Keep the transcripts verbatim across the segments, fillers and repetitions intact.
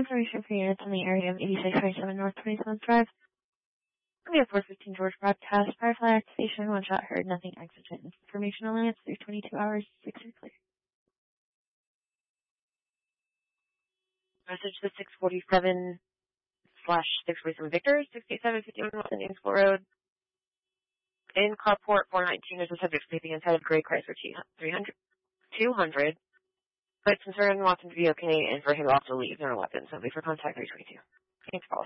Information for units in the area of eighty-six twenty-seven North twenty-seventh Drive. We have four fifteen George broadcast. Firefly activation, one shot heard, nothing exigent. Information only, it's through twenty-two hours, six are clear. Message to six forty-seven slash six forty-seven Victor, six eighty-seven fifty-one Wilson Innsbruck Road. In carport four nineteen is a subject sleeping inside of Gray Chrysler three hundred, two hundred. But concerned wants him to be okay and for him to also leave no weapons. So wait for contact three twenty-two. Thanks, boss.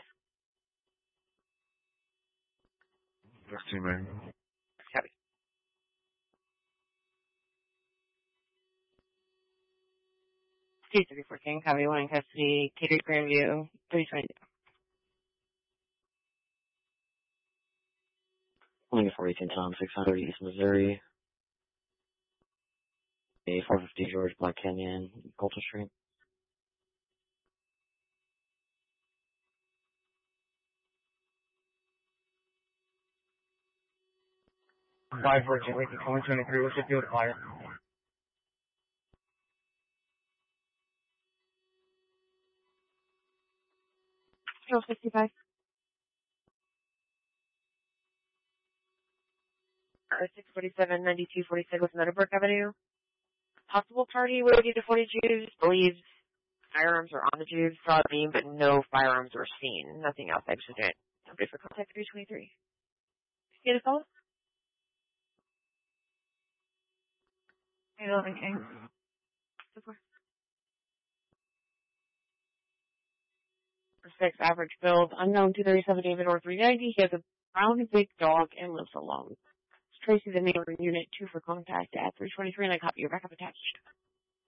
fifteen, man. Copy. Steve three fourteen, copy one in custody, Cater Grandview, three twenty. Only forty-two Tom, six hundred East Missouri. A four fifty George, Black Canyon, Colton Street. five Virgin, wait, twenty twenty-three, what's the field fire? Hill fifty-five. Uh, six forty-seven ninety-two forty-six with Meadowbrook Avenue. Possible party related to forty Jews, believes firearms are on the Jews, saw a beam, but no firearms were seen. Nothing else exigent. Somebody for contact three twenty-three. Get a call? eight eleven King. Six average build, unknown two thirty-seven David or three ninety. He has a brown big dog and lives alone. Tracy the neighbor unit two for contact at three twenty-three, and I copy your backup attached.